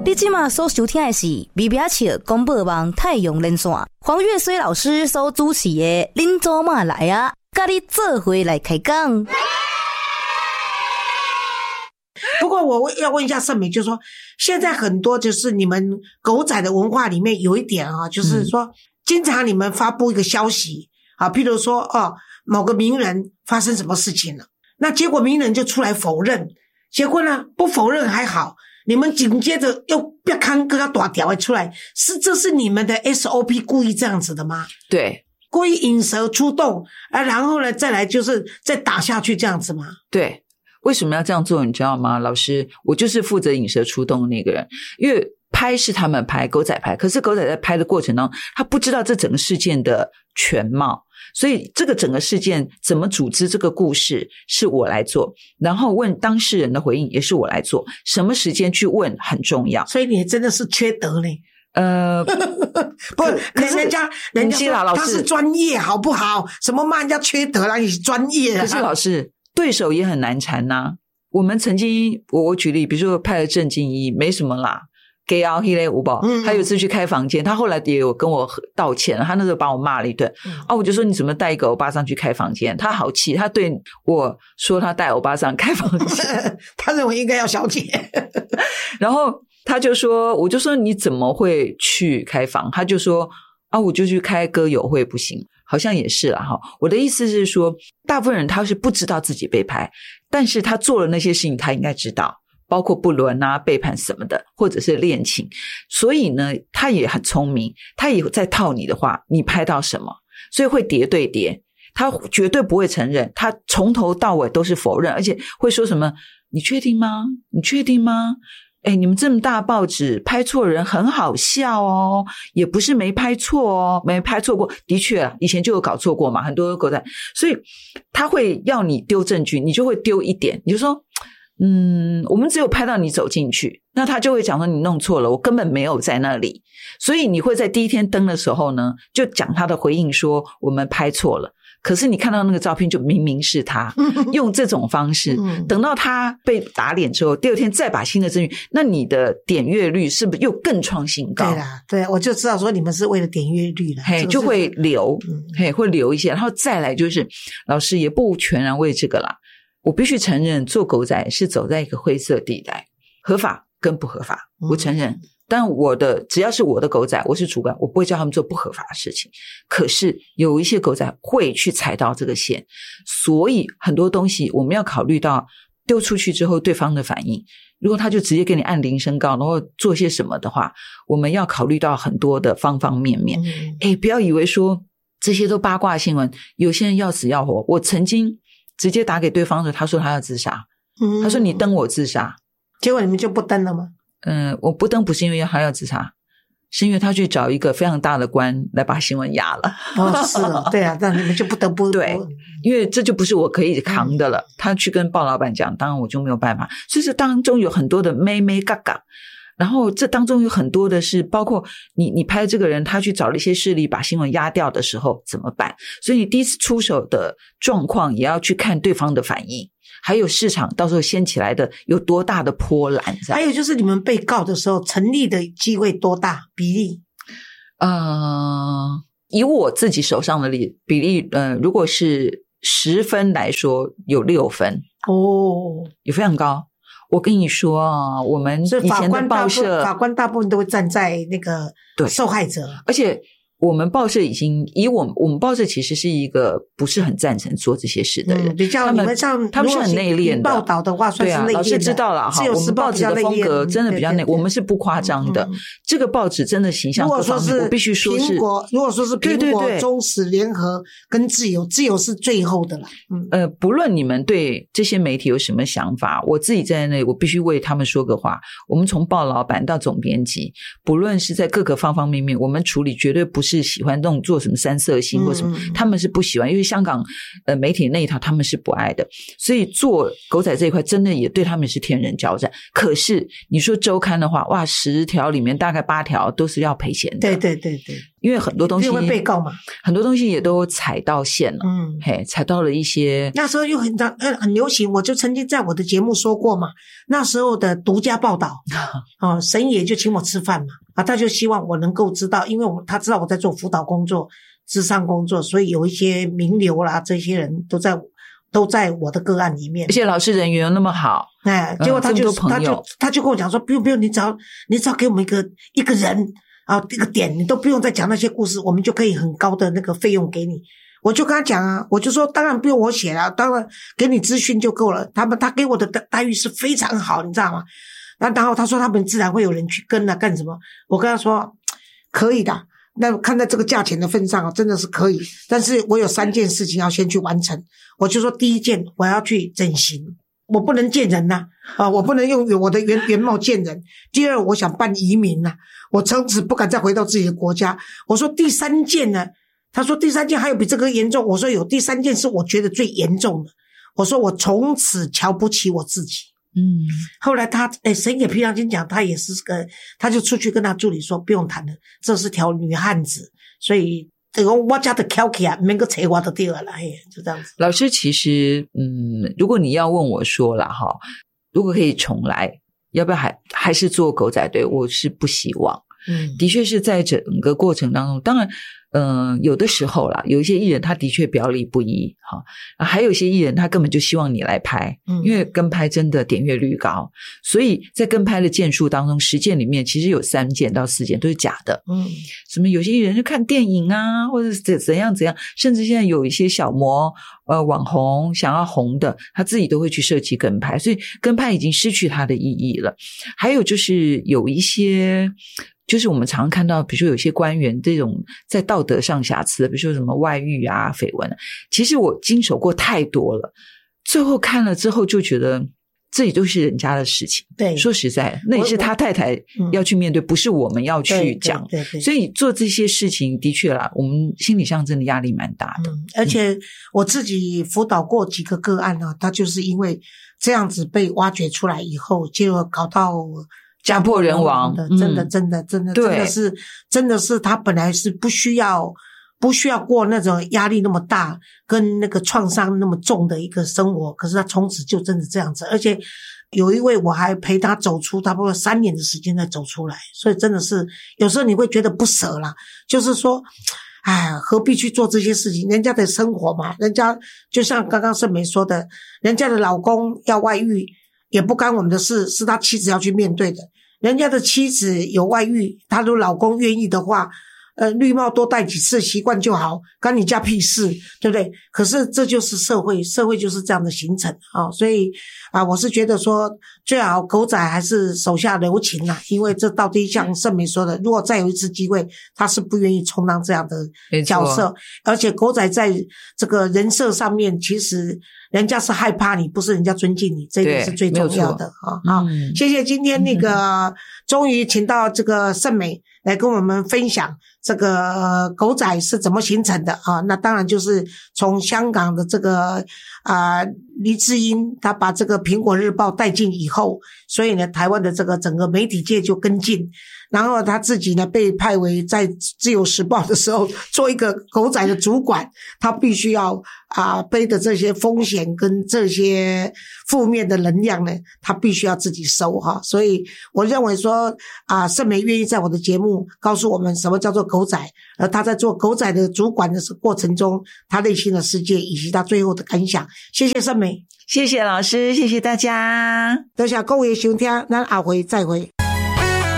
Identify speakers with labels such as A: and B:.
A: 你现在所收听的是微表笑广播网太阳连线，黄月水老师所主持的恁祖妈来啊，跟你做伙来开讲。
B: 不过我要问一下盛美，就是说现在很多就是你们狗仔的文化里面有一点啊，就是说经常你们发布一个消息啊，譬如说某个名人发生什么事情了，那结果名人就出来否认，结果呢不否认还好，你们紧接着又别看个大条出来，这是你们的 SOP 故意这样子的吗？
C: 对，
B: 故意引蛇出洞然后呢再来就是再打下去这样子吗？
C: 对。为什么要这样做你知道吗？老师，我就是负责引蛇出洞的那个人，因为拍是他们拍，狗仔拍，可是狗仔在拍的过程当中他不知道这整个事件的全貌，所以这个整个事件怎么组织这个故事是我来做，然后问当事人的回应也是我来做，什么时间去问很重要，
B: 所以你真的是缺德嘞。不，人家说他是专业好不好？什么骂人家缺德啦？你是专业
C: 可是老师对手也很难缠啊。我们曾经我举例，比如说派了郑敬一没什么啦，给啊黑嘞五宝，他有一次去开房间，他后来也有跟我道歉，他那时候把我骂了一顿我就说你怎么带一个欧巴桑去开房间，他好气，他对我说他带欧巴桑开房间
B: 他认为应该要小姐
C: 然后他就说，我就说你怎么会去开房，他就说我就去开歌友会不行，好像也是啦哈。我的意思是说，大部分人他是不知道自己被拍，但是他做了那些事情他应该知道，包括不伦啊、背叛什么的，或者是恋情，所以呢他也很聪明，他也在套你的话，你拍到什么，所以会叠对叠，他绝对不会承认，他从头到尾都是否认，而且会说什么你确定吗？你确定吗？你们这么大报纸拍错人很好笑哦，也不是没拍错哦，没拍错过，的确啊，以前就有搞错过嘛，很多狗仔，所以他会要你丢证据，你就会丢一点，你就说我们只有拍到你走进去，那他就会讲说你弄错了，我根本没有在那里，所以你会在第一天登的时候呢，就讲他的回应说我们拍错了，可是你看到那个照片就明明是他用这种方式等到他被打脸之后，第二天再把新的证据，那你的点阅率是不是又更创新高？
B: 对啦，对，我就知道说你们是为了点阅率啦，
C: 就会留会留一些，然后再来就是老师也不全然为这个啦，我必须承认做狗仔是走在一个灰色地带，合法跟不合法我承认，但只要是我的狗仔，我是主管，我不会叫他们做不合法的事情，可是有一些狗仔会去踩到这个线，所以很多东西我们要考虑到丢出去之后对方的反应，如果他就直接给你按铃声告，然后做些什么的话，我们要考虑到很多的方方面面不要以为说这些都八卦新闻，有些人要死要活，我曾经直接打给对方的，他说他要自杀他说你登我自杀，
B: 结果你们就不登了吗？
C: 我不登不是因为他要自杀，是因为他去找一个非常大的官来把新闻压了
B: 是对啊，那你们就不得不
C: 对，因为这就不是我可以扛的了他去跟鲍老板讲，当然我就没有办法，所以这当中有很多的妹妹嘎嘎，然后这当中有很多的是包括你拍这个人他去找了一些势力把新闻压掉的时候怎么办，所以你第一次出手的状况也要去看对方的反应，还有市场到时候掀起来的有多大的波澜，
B: 还有就是你们被告的时候成立的机会多大比例？
C: 以我自己手上的比例如果是10分来说有6分也非常高。我跟你说我们以前的报社
B: 法官大部分都会站在那个受害者，
C: 而且我们报社已经我们报社其实是一个不是很赞成做这些事的人，
B: 比较你们像
C: 他们是很内敛的
B: 报道的话算是内敛的，
C: 老师知道了哈，我们报纸的风格真的比较内，我们是不夸张的这个报纸真的形象各方面我必须说是
B: 如果说是苹果中时联合跟自由是最后的了
C: 不论你们对这些媒体有什么想法，我自己在那里我必须为他们说个话，我们从报老板到总编辑，不论是在各个方方面面，我们处理绝对不是喜欢那种做什么三色星或什么他们是不喜欢，因为香港媒体那一套他们是不爱的，所以做狗仔这一块真的也对他们是天人交战。可是你说周刊的话，哇，10条里面大概8条都是要赔钱的，
B: 对，
C: 因为很多东西
B: 会被告嘛，
C: 很多东西也都踩到线了，踩到了一些。
B: 那时候又很流行，我就曾经在我的节目说过嘛，那时候的独家报道神爷就请我吃饭嘛，他就希望我能够知道，因为他知道我在做辅导工作、諮商工作，所以有一些名流啦，这些人都在我的个案里面，
C: 而且老师人缘又那么好，
B: 结果他就跟我讲说，不用，你只要给我们一个人一个点，你都不用再讲那些故事，我们就可以很高的那个费用给你。我就跟他讲啊，我就说当然不用我写了，当然给你资讯就够了。他给我的待遇是非常好，你知道吗？然后他说他们自然会有人去跟啊干什么？我跟他说可以的。那看在这个价钱的份上真的是可以，但是我有3件事情要先去完成。我就说第一件，我要去整形，我不能见人我不能用我的原貌见人。第二，我想办移民我从此不敢再回到自己的国家。我说第3件呢，他说第3件还有比这个严重。我说有，第3件是我觉得最严重的。我说我从此瞧不起我自己。后来神也平常心讲，他也是他就出去跟他助理说不用谈了，这是条女汉子，所以我家的挑起啊，免个扯我的地儿了，就这样子。
C: 老师其实如果你要问我说了如果可以重来，要不要还是做狗仔队？我是不希望。的确是在整个过程当中，当然有的时候啦，有一些艺人他的确表里不一还有一些艺人他根本就希望你来拍，因为跟拍真的点阅率高，所以在跟拍的件数当中，10件里面其实有3件到4件都是假的。什么有些艺人就看电影啊，或者是怎样，甚至现在有一些小模网红想要红的，他自己都会去设计跟拍，所以跟拍已经失去它的意义了。还有就是有一些就是我们常常看到，比如说有些官员这种在道德上瑕疵的，比如说什么外遇啊、绯闻，其实我经手过太多了，最后看了之后就觉得这里都是人家的事情。
B: 对，
C: 说实在，那也是他太太要去面对，不是我们要去讲。
B: 对，
C: 所以做这些事情的确啦，我们心理上真的压力蛮大的。
B: 而且我自己辅导过几个个案他就是因为这样子被挖掘出来以后，结果搞到
C: 家破人亡
B: 的，真的是他本来是不需要过那种压力那么大跟那个创伤那么重的一个生活，可是他从此就真的这样子。而且有一位我还陪他走出差不多3年的时间才走出来，所以真的是有时候你会觉得不舍啦，就是说何必去做这些事情？人家的生活嘛，人家就像刚刚盛美说的，人家的老公要外遇也不干我们的事，是他妻子要去面对的。人家的妻子有外遇，他的老公愿意的话绿帽多戴几次习惯就好，干你家屁事，对不对？可是这就是社会就是这样的形成所以我是觉得说最好狗仔还是手下留情因为这到底像盛美说的，如果再有一次机会，他是不愿意充当这样的角色。而且狗仔在这个人设上面，其实人家是害怕你，不是人家尊敬你，这个是最重要的谢谢今天那个终于请到这个盛美来跟我们分享这个狗仔是怎么形成的那当然就是从香港的这个黎智英他把这个苹果日报带进以后，所以呢台湾的这个整个媒体界就跟进，然后他自己呢被派为在自由时报的时候做一个狗仔的主管，他必须要背的这些风险跟这些负面的能量呢，他必须要自己收所以我认为说盛美愿意在我的节目告诉我们什么叫做狗仔，而他在做狗仔的主管的过程中，他内心的世界以及他最后的感想。谢谢盛美，
C: 谢谢老师，谢谢大家，
B: 多谢各位收听，咱下回再会。